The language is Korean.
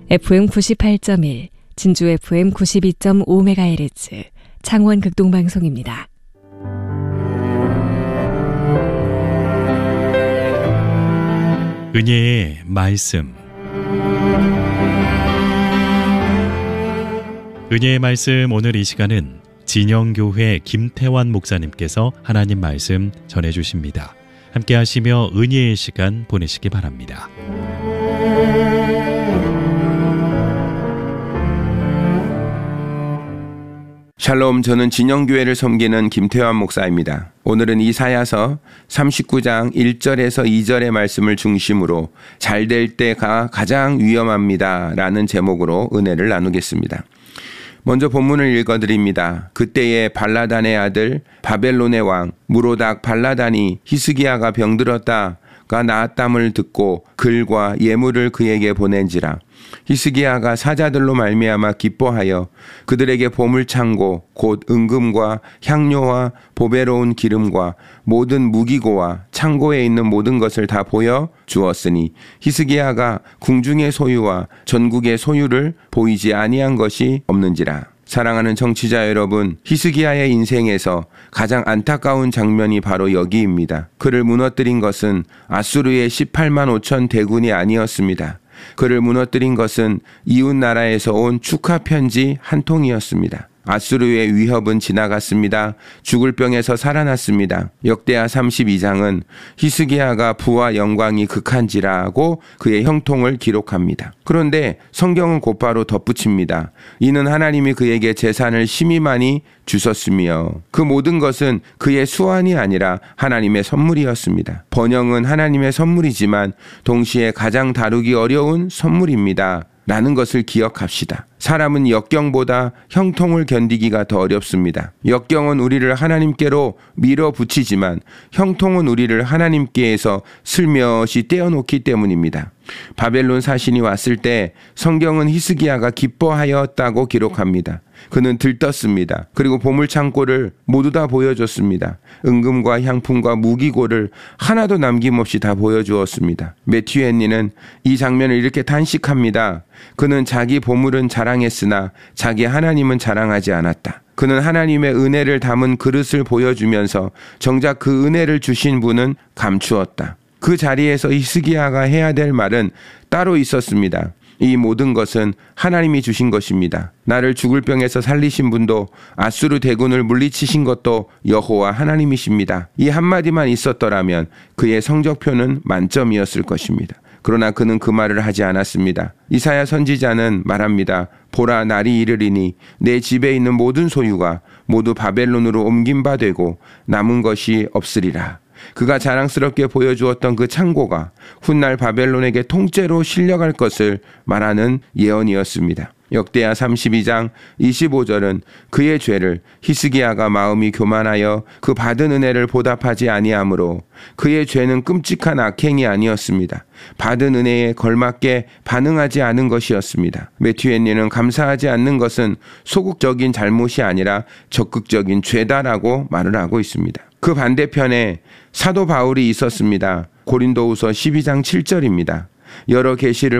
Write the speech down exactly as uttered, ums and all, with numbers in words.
에프엠 구십팔 점 일, 진주 에프엠 구십이 점 오 메가헤르츠, 창원 극동방송입니다. 은혜의 말씀. 은혜의 말씀, 오늘 이 시간은 진영교회 김태환 목사님께서 하나님 말씀 전해주십니다. 함께 하시며 은혜의 시간 보내시기 바랍니다. 샬롬, 저는 진영교회를 섬기는 김태환 목사입니다. 오늘은 이사야서 삼십구 장 일 절에서 이 절의 말씀을 중심으로 잘 될 때가 가장 위험합니다 라는 제목으로 은혜를 나누겠습니다. 먼저 본문을 읽어드립니다. 그때에 발라단의 아들 바벨론의 왕 무로닥 발라단이 히스기야가 병들었다가 나았담을 듣고 글과 예물을 그에게 보낸지라. 히스기야가 사자들로 말미암아 기뻐하여 그들에게 보물창고 곧 은금과 향료와 보배로운 기름과 모든 무기고와 창고에 있는 모든 것을 다 보여 주었으니 히스기야가 궁중의 소유와 전국의 소유를 보이지 아니한 것이 없는지라. 사랑하는 청취자 여러분, 히스기야의 인생에서 가장 안타까운 장면이 바로 여기입니다. 그를 무너뜨린 것은 아수르의 십팔만 오천 대군이 아니었습니다. 그를 무너뜨린 것은 이웃 나라에서 온 축하 편지 한 통이었습니다. 아수르의 위협은 지나갔습니다. 죽을 병에서 살아났습니다. 역대하 삼십이 장은 히스기야가 부와 영광이 극한지라고 그의 형통을 기록합니다. 그런데 성경은 곧바로 덧붙입니다. 이는 하나님이 그에게 재산을 심히 많이 주셨으며 그 모든 것은 그의 수완이 아니라 하나님의 선물이었습니다. 번영은 하나님의 선물이지만 동시에 가장 다루기 어려운 선물입니다. 라는 것을 기억합시다. 사람은 역경보다 형통을 견디기가 더 어렵습니다. 역경은 우리를 하나님께로 밀어붙이지만 형통은 우리를 하나님께에서 슬며시 떼어놓기 때문입니다. 바벨론 사신이 왔을 때 성경은 히스기야가 기뻐하였다고 기록합니다. 그는 들떴습니다. 그리고 보물창고를 모두 다 보여줬습니다. 은금과 향품과 무기고를 하나도 남김없이 다 보여주었습니다. 매튜 헨리는 이 장면을 이렇게 단식합니다. 그는 자기 보물은 자랑했으나 자기 하나님은 자랑하지 않았다. 그는 하나님의 은혜를 담은 그릇을 보여주면서 정작 그 은혜를 주신 분은 감추었다. 그 자리에서 히스기야가 해야 될 말은 따로 있었습니다. 이 모든 것은 하나님이 주신 것입니다. 나를 죽을 병에서 살리신 분도 아수르 대군을 물리치신 것도 여호와 하나님이십니다. 이 한마디만 있었더라면 그의 성적표는 만점이었을 것입니다. 그러나 그는 그 말을 하지 않았습니다. 이사야 선지자는 말합니다. 보라, 날이 이르리니 내 집에 있는 모든 소유가 모두 바벨론으로 옮긴 바 되고 남은 것이 없으리라. 그가 자랑스럽게 보여주었던 그 창고가 훗날 바벨론에게 통째로 실려갈 것을 말하는 예언이었습니다. 역대하 삼십이 장 이십오 절은 그의 죄를 히스기야가 마음이 교만하여 그 받은 은혜를 보답하지 아니하므로 그의 죄는 끔찍한 악행이 아니었습니다. 받은 은혜에 걸맞게 반응하지 않은 것이었습니다. 매튜 헨리는 감사하지 않는 것은 소극적인 잘못이 아니라 적극적인 죄다라고 말을 하고 있습니다. 그 반대편에 사도 바울이 있었습니다. 고린도후서 십이 장 칠 절입니다. 여러 계시를